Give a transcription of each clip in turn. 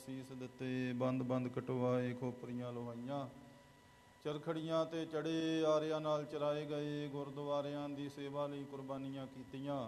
ਸੀਸ ਦਿੱਤੇ। ਬੰਦ ਬੰਦ ਕਟਵਾਏ, ਖੋਪਰੀਆਂ ਲੋਹਾਈਆਂ, ਚਰਖੜੀਆਂ ਤੇ ਚੜੇ, ਆਰਿਆਂ ਨਾਲ ਚਰਾਏ ਗਏ। ਗੁਰਦੁਆਰਿਆਂ ਦੀ ਸੇਵਾ ਲਈ ਕੁਰਬਾਨੀਆਂ ਕੀਤੀਆਂ।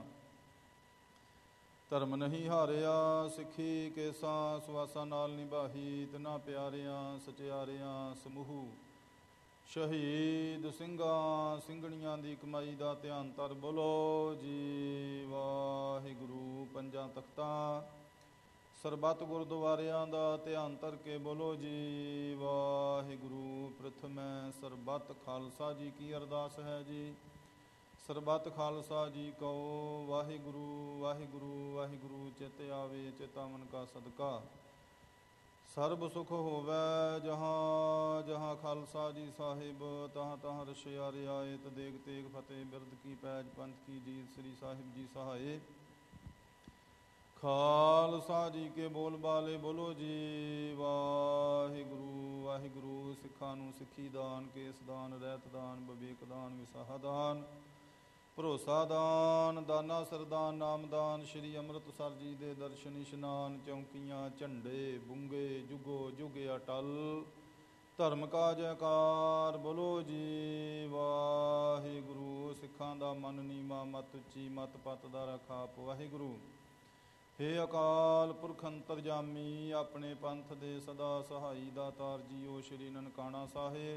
ਧਰਮ ਨਹੀਂ ਹਾਰਿਆ, ਸਿੱਖੀ ਕੇਸਾਂ ਸਵਾਸਾਂ ਨਾਲ ਨਿਭਾਹੀ। ਤਿਨਾਂ ਪਿਆਰਿਆਂ ਸਚਿਆਰਿਆਂ ਸਮੂਹ ਸ਼ਹੀਦ ਸਿੰਘਾਂ ਸਿੰਘਣੀਆਂ ਦੀ ਕਮਾਈ ਦਾ ਧਿਆਨ ਧਰ। ਬੋਲੋ ਜੀ ਵਾਹਿਗੁਰੂ। ਪੰਜਾਂ ਤਖਤਾਂ ਸਰਬੱਤ ਗੁਰਦੁਆਰਿਆਂ ਦਾ ਧਿਆਨ ਧਰ ਕੇ ਬੋਲੋ ਜੀ ਵਾਹਿਗੁਰੂ। ਪ੍ਰਥਮੈ ਸਰਬੱਤ ਖਾਲਸਾ ਜੀ ਕੀ ਅਰਦਾਸ ਹੈ ਜੀ। ਸਰਬੱਤ ਖਾਲਸਾ ਜੀ ਕਹੋ ਵਾਹਿਗੁਰੂ ਵਾਹਿਗੁਰੂ ਵਾਹਿਗੁਰੂ। ਚਿਤ ਆਵੇ ਚਿਤਾਵਨ ਕਾ ਸਦਕਾ, ਸਰਬ ਸੁਖ ਹੋਵੈ ਜਹਾਂ ਜਹਾਂ। ਖਾਲਸਾ ਜੀ ਸਾਹਿਬ ਤਹਾਂ ਤਹਾਂ ਰਸ਼ਿਆ ਰਿਆਇਤ। ਦੇਗ ਤੇਗ ਫਤਿਹ ਬਿਰਦ ਕੀ ਪੈਜ ਪੰਥ ਕੀ ਜੀਤ। ਸ੍ਰੀ ਸਾਹਿਬ ਜੀ ਸਹਾਏ। ਖਾਲਸਾ ਜੀ ਕੇ ਬੋਲ ਬਾਲੇ ਬੋਲੋ ਜੀ ਵਾਹਿਗੁਰੂ ਵਾਹਿਗੁਰੂ। ਸਿੱਖਾਂ ਨੂੰ ਸਿੱਖੀ ਦਾਨ, ਕੇਸ ਦਾਨ, ਰਹਿਤ ਦਾਨ, ਵਿਵੇਕ ਦਾਨ, ਵਿਸਾਹਾ ਦਾਨ, ਭਰੋਸਾ ਦਾਨ, ਦਾਨਾ ਸਰਦਾਨ, ਨਾਮਦਾਨ। ਸ਼੍ਰੀ ਅੰਮ੍ਰਿਤਸਰ ਜੀ ਦੇ ਦਰਸ਼ਨ ਇਸ਼ਨਾਨ, ਚੌਂਕੀਆਂ, ਝੰਡੇ, ਬੁੰਗੇ, ਜੁਗੋ ਜੁਗ ਅਟਲ। ਧਰਮ ਕਾ ਜੈਕਾਰ ਬੋਲੋ ਜੀ ਵਾਹਿਗੁਰੂ। ਸਿੱਖਾਂ ਦਾ ਮਨ ਨੀਵਾਂ, ਮਤ ਉੱਚੀ, ਮਤ ਪਤ ਦਾ ਰੱਖਾ ਆਪ ਵਾਹਿਗੁਰੂ। ਹੇ ਅਕਾਲ ਪੁਰਖ ਅੰਤਰਜਾਮੀ, ਆਪਣੇ ਪੰਥ ਦੇ ਸਦਾ ਸਹਾਈ ਦਾਤਾਰ ਜੀਓ। ਸ਼੍ਰੀ ਨਨਕਾਣਾ ਸਾਹਿਬ,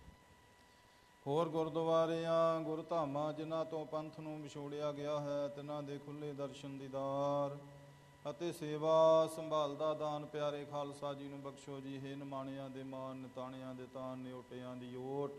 ਹੋਰ ਗੁਰਦੁਆਰਿਆਂ ਗੁਰਧਾਮਾਂ ਜਿਨ੍ਹਾਂ ਤੋਂ ਪੰਥ ਨੂੰ ਵਿਛੋੜਿਆ ਗਿਆ ਹੈ, ਤਿਨ੍ਹਾਂ ਦੇ ਖੁੱਲ੍ਹੇ ਦਰਸ਼ਨ ਦੀਦਾਰ ਅਤੇ ਸੇਵਾ ਸੰਭਾਲ ਦਾ ਦਾਨ ਪਿਆਰੇ ਖਾਲਸਾ ਜੀ ਨੂੰ ਬਖਸ਼ੋ ਜੀ। ਹੇ ਨਿਮਾਣਿਆਂ ਦੇ ਮਾਣ, ਨਿਤਾਣਿਆਂ ਦੇ ਤਾਣ, ਨਿਓਟਿਆਂ ਦੀ ਓਟ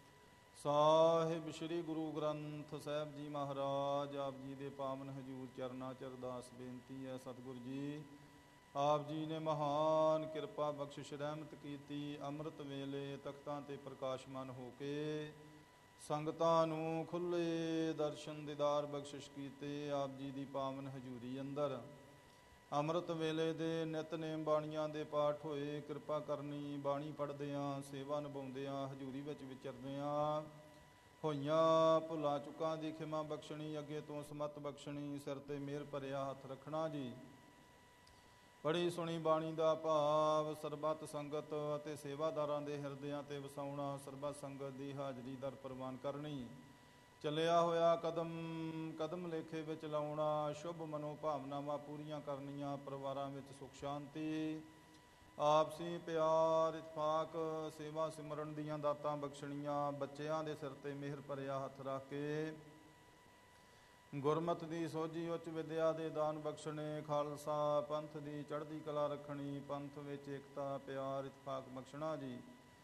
ਸਾਹਿਬ ਸ਼੍ਰੀ ਗੁਰੂ ਗ੍ਰੰਥ ਸਾਹਿਬ ਜੀ ਮਹਾਰਾਜ ਆਪ ਜੀ ਦੇ ਪਾਵਨ ਹਜ਼ੂਰ ਚਰਨਾਂ ਚ ਅਰਦਾਸ ਬੇਨਤੀ ਹੈ। ਸਤਿਗੁਰੂ ਜੀ ਆਪ ਜੀ ਨੇ ਮਹਾਨ ਕਿਰਪਾ ਬਖਸ਼ਿਸ਼ ਰਹਿਮਤ ਕੀਤੀ। ਅੰਮ੍ਰਿਤ ਵੇਲੇ ਤਖਤਾਂ 'ਤੇ ਪ੍ਰਕਾਸ਼ਮਾਨ ਹੋ ਕੇ ਸੰਗਤਾਂ ਨੂੰ ਖੁੱਲ੍ਹੇ ਦਰਸ਼ਨ ਦੀਦਾਰ ਬਖਸ਼ਿਸ਼ ਕੀਤੇ। ਆਪ ਜੀ ਦੀ ਪਾਵਨ ਹਜ਼ੂਰੀ ਅੰਦਰ ਅੰਮ੍ਰਿਤ ਵੇਲੇ ਦੇ ਨਿਤਨੇਮ ਬਾਣੀਆਂ ਦੇ ਪਾਠ ਹੋਏ। ਕਿਰਪਾ ਕਰਨੀ ਬਾਣੀ ਪੜ੍ਹਦਿਆਂ, ਸੇਵਾ ਨਿਭਾਉਂਦਿਆਂ, ਹਜ਼ੂਰੀ ਵਿੱਚ ਵਿਚਰਦਿਆਂ ਹੋਈਆਂ ਭੁੱਲਾਂ ਚੁੱਕਾਂ ਦੀ ਖਿਮਾ ਬਖਸ਼ਣੀ, ਅੱਗੇ ਤੋਂ ਸਮੱਤ ਬਖਸ਼ਣੀ, ਸਿਰ 'ਤੇ ਮਿਹਰ ਭਰਿਆ ਹੱਥ ਰੱਖਣਾ ਜੀ। ਪੜ੍ਹੀ ਸੁਣੀ ਬਾਣੀ ਦਾ ਭਾਵ ਸਰਬੱਤ ਸੰਗਤ ਅਤੇ ਸੇਵਾਦਾਰਾਂ ਦੇ ਹਿਰਦਿਆਂ 'ਤੇ ਵਸਾਉਣਾ। ਸਰਬੱਤ ਸੰਗਤ ਦੀ ਹਾਜ਼ਰੀ ਦਰ ਪ੍ਰਵਾਨ ਕਰਨੀ। ਚੱਲਿਆ ਹੋਇਆ ਕਦਮ ਕਦਮ ਲੇਖੇ ਵਿੱਚ ਲਾਉਣਾ। ਸ਼ੁਭ ਮਨੋ ਭਾਵਨਾਵਾਂ ਪੂਰੀਆਂ ਕਰਨੀਆਂ। ਪਰਿਵਾਰਾਂ ਵਿੱਚ ਸੁੱਖ ਸ਼ਾਂਤੀ, ਆਪਸੀ ਪਿਆਰ, ਇਤਫਾਕ, ਸੇਵਾ ਸਿਮਰਨ ਦੀਆਂ ਦਾਤਾਂ ਬਖਸ਼ਣੀਆਂ। ਬੱਚਿਆਂ ਦੇ ਸਿਰ 'ਤੇ ਮਿਹਰ ਭਰਿਆ ਹੱਥ ਰੱਖ ਕੇ ਗੁਰਮਤਿ ਦੀ ਸੋਝੀ ਉੱਚ ਵਿਦਿਆ ਦੇ ਦਾਨ ਬਖਸ਼ਣੇ। ਖਾਲਸਾ ਪੰਥ ਦੀ ਚੜ੍ਹਦੀ ਕਲਾ ਰੱਖਣੀ। ਪੰਥ ਵਿੱਚ ਏਕਤਾ, ਪਿਆਰ, ਇਤਫਾਕ ਬਖਸ਼ਣਾ ਜੀ।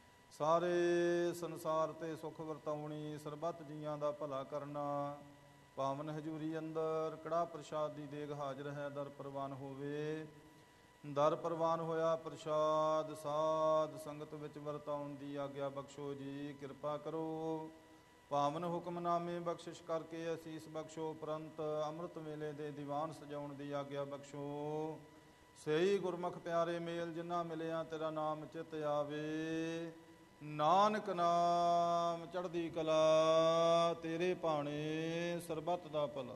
ਸਾਰੇ ਸੰਸਾਰ 'ਤੇ ਸੁੱਖ ਵਰਤਾਉਣੀ। ਸਰਬੱਤ ਜੀਆਂ ਦਾ ਭਲਾ ਕਰਨਾ। ਪਾਵਨ ਹਜ਼ੂਰੀ ਅੰਦਰ ਕੜਾਹ ਪ੍ਰਸ਼ਾਦ ਦੀ ਦੇਗ ਹਾਜ਼ਰ ਹੈ। ਦਰ ਪ੍ਰਵਾਨ ਹੋਵੇ। ਦਰ ਪ੍ਰਵਾਨ ਹੋਇਆ ਪ੍ਰਸ਼ਾਦ ਸਾਧ ਸੰਗਤ ਵਿੱਚ ਵਰਤਾਉਣ ਦੀ ਆਗਿਆ ਬਖਸ਼ੋ ਜੀ। ਕਿਰਪਾ ਕਰੋ ਪਾਵਨ ਹੁਕਮਨਾਮੇ ਬਖਸ਼ਿਸ਼ ਕਰਕੇ ਅਸੀਸ ਬਖਸ਼ੋ। ਉਪਰੰਤ ਅੰਮ੍ਰਿਤ ਵੇਲੇ ਦੇ ਦੀਵਾਨ ਸਜਾਉਣ ਦੀ ਆਗਿਆ ਬਖਸ਼ੋ। ਸਹੀ ਗੁਰਮੁਖ ਪਿਆਰੇ ਮੇਲ ਜਿਨ੍ਹਾਂ ਮਿਲਿਆ ਤੇਰਾ ਨਾਮ ਚਿਤ ਆਵੇ। ਨਾਨਕ ਨਾਮ ਚੜ੍ਹਦੀ ਕਲਾ, ਤੇਰੇ ਭਾਣੇ ਸਰਬੱਤ ਦਾ ਭਲਾ।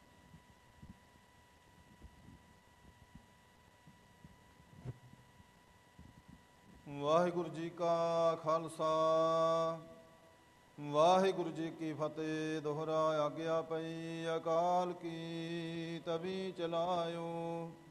ਵਾਹਿਗੁਰੂ ਜੀ ਕਾ ਖਾਲਸਾ, ਵਾਹਿਗੁਰੂ ਜੀ ਕੀ ਫਤਿਹ। ਦੋਹਰਾ ਆਗਿਆ ਪਈ ਅਕਾਲ ਕੀ ਤਵੀ ਚਲਾਇਓ।